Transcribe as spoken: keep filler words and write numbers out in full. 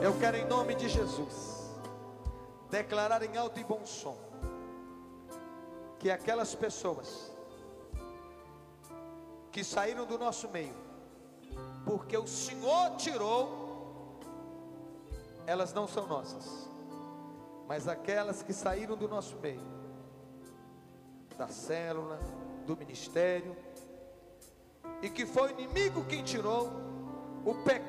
Eu quero, em nome de Jesus, declarar em alto e bom som que aquelas pessoas que saíram do nosso meio, porque o Senhor tirou, elas não são nossas, mas aquelas que saíram do nosso meio, da célula, do ministério, e que foi o inimigo quem tirou, o pecado